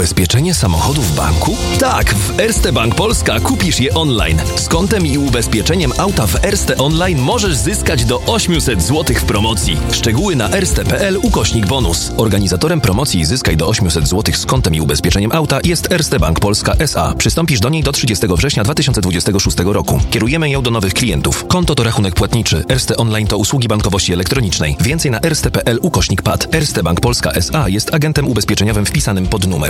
ubezpieczenie samochodu w banku? Tak, w Erste Bank Polska kupisz je online. Z kontem i ubezpieczeniem auta w Erste Online możesz zyskać do 800 zł w promocji. Szczegóły na erste.pl/bonus. Organizatorem promocji Zyskaj do 800 zł z kontem i ubezpieczeniem auta jest Erste Bank Polska S.A. Przystąpisz do niej do 30 września 2026 roku. Kierujemy ją do nowych klientów. Konto to rachunek płatniczy. Erste Online to usługi bankowości elektronicznej. Więcej na erste.pl/pad. Erste Bank Polska S.A. jest agentem ubezpieczeniowym wpisanym pod numer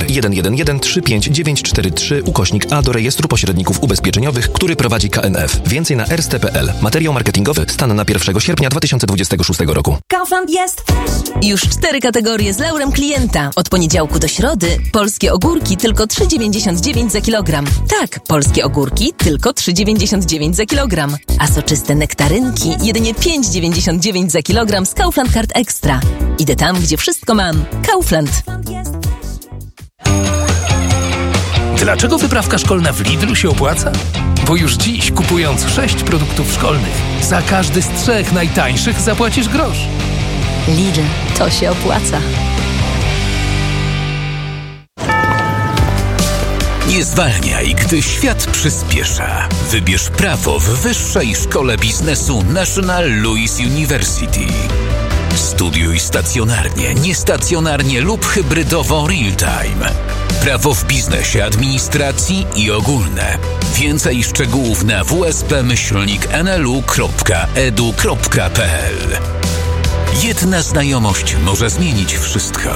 111-35943/A do rejestru pośredników ubezpieczeniowych, który prowadzi KNF. Więcej na erste.pl. Materiał marketingowy stan na 1 sierpnia 2026 roku. Kaufland jest już 4 kategorie z laurem klienta. Od poniedziałku do środy polskie ogórki tylko 3,99 za kilogram. Tak, polskie ogórki tylko 3,99 za kilogram. A soczyste nektarynki jedynie 5,99 za kilogram z Kaufland Card Extra. Idę tam, gdzie wszystko mam. Kaufland. Dlaczego wyprawka szkolna w Lidlu się opłaca? Bo już dziś, kupując 6 produktów szkolnych, za każdy z 3 najtańszych zapłacisz grosz. Lidl, to się opłaca. Nie zwalniaj, gdy świat przyspiesza. Wybierz prawo w Wyższej Szkole Biznesu National Louis University. Studiuj stacjonarnie, niestacjonarnie lub hybrydowo real-time. Prawo w biznesie, administracji i ogólne. Więcej szczegółów na wsp-nlu.edu.pl. Jedna znajomość może zmienić wszystko.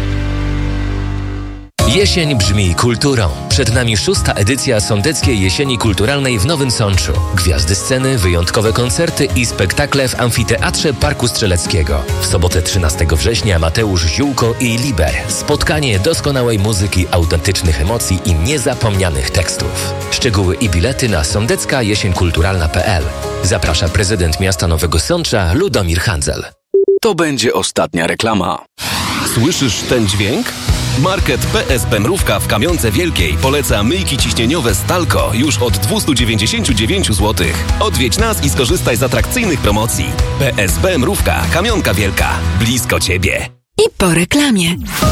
Jesień brzmi kulturą. Przed nami 6. edycja Sądeckiej Jesieni Kulturalnej w Nowym Sączu. Gwiazdy sceny, wyjątkowe koncerty i spektakle w Amfiteatrze Parku Strzeleckiego. W sobotę 13 września Mateusz Ziółko i Liber. Spotkanie doskonałej muzyki, autentycznych emocji i niezapomnianych tekstów. Szczegóły i bilety na sądeckajesieńkulturalna.pl. Zaprasza prezydent miasta Nowego Sącza Ludomir Handzel. To będzie ostatnia reklama. Słyszysz ten dźwięk? Market PSP Mrówka w Kamionce Wielkiej poleca myjki ciśnieniowe Stalco już od 299 zł. Odwiedź nas i skorzystaj z atrakcyjnych promocji. PSP Mrówka, Kamionka Wielka. Blisko Ciebie. I po reklamie.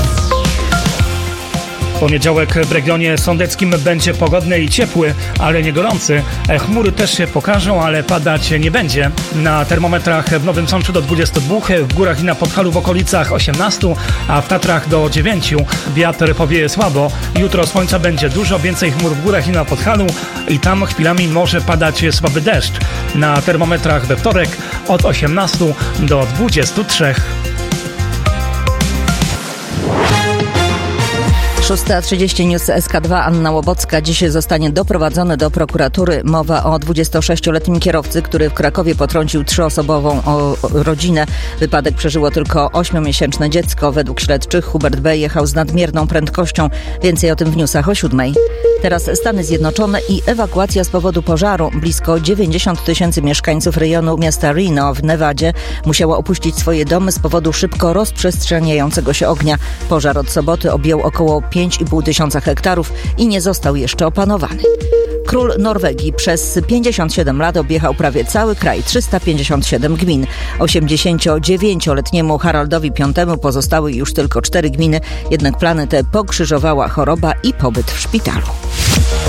Poniedziałek w regionie sądeckim będzie pogodny i ciepły, ale nie gorący. Chmury też się pokażą, ale padać nie będzie. Na termometrach w Nowym Sączu do 22, w górach i na Podhalu w okolicach 18, a w Tatrach do 9. Wiatr powieje słabo. Jutro słońca będzie dużo, więcej chmur w górach i na Podhalu i tam chwilami może padać słaby deszcz. Na termometrach we wtorek od 18 do 23. 6:30 News SK2. Anna Łobocka. Dziś zostanie doprowadzony do prokuratury. Mowa o 26-letnim kierowcy, który w Krakowie potrącił 3-osobową rodzinę. Wypadek przeżyło tylko 8-miesięczne dziecko. Według śledczych Hubert B. jechał z nadmierną prędkością. Więcej o tym w newsach o 7:00. Teraz Stany Zjednoczone i ewakuacja z powodu pożaru. Blisko 90 000 mieszkańców rejonu miasta Reno w Nevadzie musiało opuścić swoje domy z powodu szybko rozprzestrzeniającego się ognia. Pożar od soboty objął około 5,5 tysiąca hektarów i nie został jeszcze opanowany. Król Norwegii przez 57 lat objechał prawie cały kraj, 357 gmin. 89-letniemu Haraldowi V pozostały już tylko 4 gminy, jednak plany te pokrzyżowała choroba i pobyt w szpitalu.